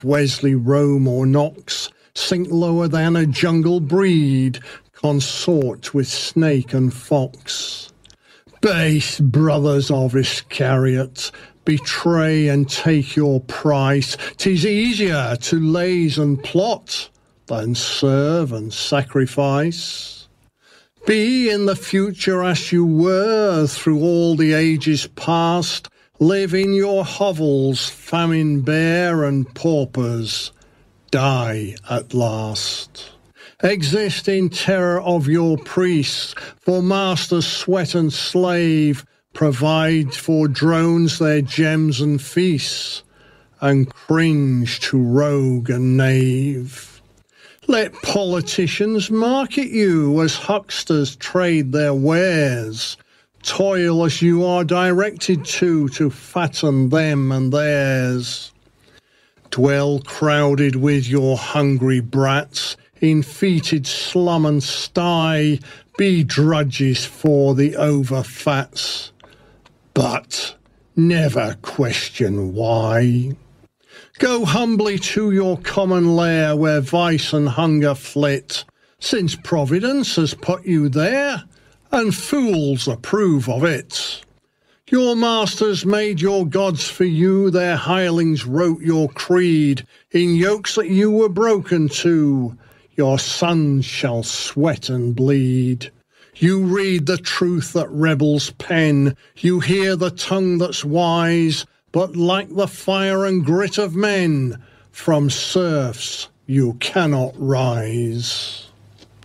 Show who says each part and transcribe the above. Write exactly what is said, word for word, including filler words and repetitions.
Speaker 1: Wesley, Rome or Knox, sink lower than a jungle breed, consort with snake and fox. Base brothers of Iscariot, betray and take your price. 'Tis easier to laze and plot than serve and sacrifice. Be in the future as you were through all the ages past. Live in your hovels, famine bare and paupers die at last. Exist in terror of your priests, for masters sweat and slave provide for drones their gems and feasts, and cringe to rogue and knave. Let politicians market you as hucksters trade their wares, toil as you are directed to, to fatten them and theirs. Dwell crowded with your hungry brats, in fetid slum and sty, be drudges for the overfats, but never question why. Go humbly to your common lair where vice and hunger flit, since Providence has put you there, and fools approve of it. Your masters made your gods for you, their hirelings wrote your creed, in yokes that you were broken to, your sons shall sweat and bleed. You read the truth that rebels pen, you hear the tongue that's wise, but like the fire and grit of men, from serfs you cannot rise.